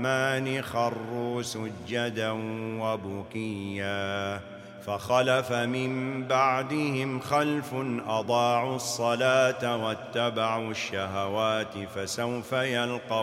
الرحمن خروا سجدا وبكيا فخلف من بعدهم خلف أضاعوا الصلاة واتبعوا الشهوات فسوف يلقون